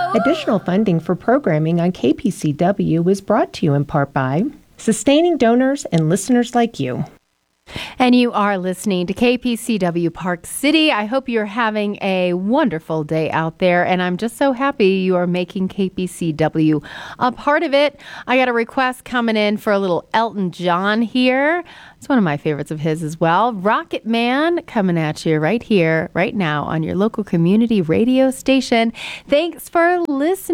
Additional funding for programming on KPCW is brought to you in part by sustaining donors and listeners like you. And you are listening to KPCW Park City. I hope you're having a wonderful day out there, and I'm just so happy you are making KPCW a part of it. I got a request coming in for a little Elton John here. It's one of my favorites of his as well. Rocket Man coming at you right here, right now on your local community radio station. Thanks for listening.